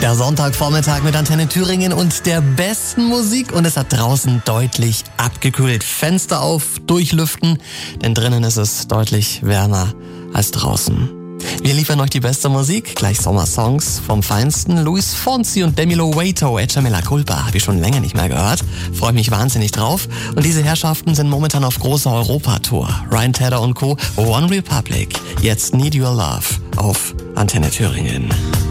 Der Sonntagvormittag mit Antenne Thüringen und der besten Musik, und es hat draußen deutlich abgekühlt. Fenster auf, durchlüften, denn drinnen ist es deutlich wärmer als draußen. Wir liefern euch die beste Musik, gleich Sommersongs vom Feinsten. Luis Fonsi und Demi Lovato, Echa Me La Culpa, habe ich schon länger nicht mehr gehört. Freue mich wahnsinnig drauf. Und diese Herrschaften sind momentan auf großer Europatour. Ryan Tedder und Co. One Republic. Jetzt Need Your Love auf Antenne Thüringen.